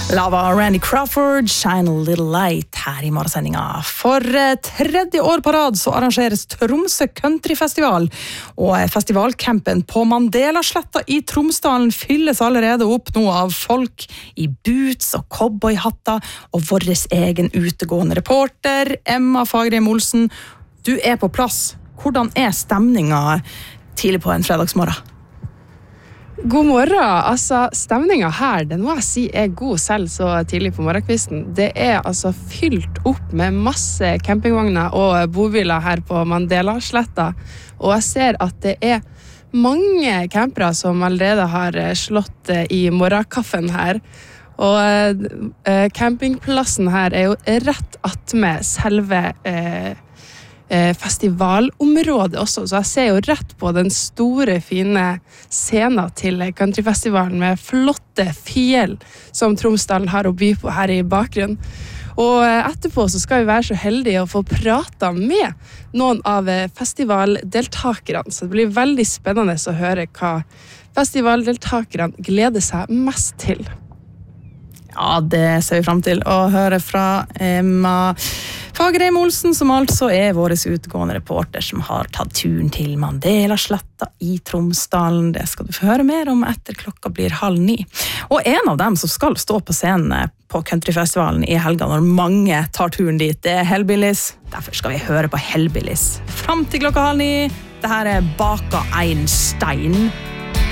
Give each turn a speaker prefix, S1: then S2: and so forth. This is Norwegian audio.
S1: Lava Randy Crawford, Shine a Little Light her I morgensendinga. For tredje år på rad så arrangeres Tromsø Countryfestival, og festivalcampen på Mandela-sletta I Tromsdalen fylles allerede opp nå av folk I boots og cowboyhatter, og våres egen utegående reporter, Emma Fagerheim Olsen. Du på plass. Hvordan stemninga tidlig på en fredagsmorgen?
S2: God morgen, altså stemningen her, det må jeg si god selv så tidlig på morgenkvisten. Det altså fylt opp med masse campingvogner og bobiler her på Mandela-sletta, og jeg ser at det mange campere som allerede har slått I morgenkaffen her, og campingplassen her jo rett attmed selve festivalområdet også, så jeg ser jo rett på den store, fine scenen til countryfestivalen med flotte fjell som Tromsdalen har å by på her I bakgrunnen. Og etterpå så skal vi være så heldige å få prata med noen av festivaldeltakerne, så det blir veldig spennende å høre hva festivaldeltakerne gleder seg mest til.
S1: Ja, det ser vi frem til å høre fra Emma Fagerheim Olsen, som altså våres utgående reporter som har tatt turen til Mandela-sletta I Tromsdalen. Det skal du få høre mer om etter klokka blir 8:30. Og en av dem som skal stå på scenen på countryfestivalen I helga når mange tar turen dit, det Hellbillies. Derfor skal vi høre på Hellbillies. Frem til klokka 8:30. Det her Baka Einstein.